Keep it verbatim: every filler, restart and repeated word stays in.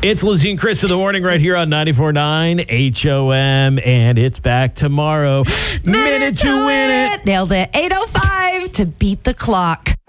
It's Lizzie and Chris in the morning right here on ninety-four point nine H O M, and it's back tomorrow. Minute, Minute to, to win it. it. Nailed it. eight oh five to beat the clock.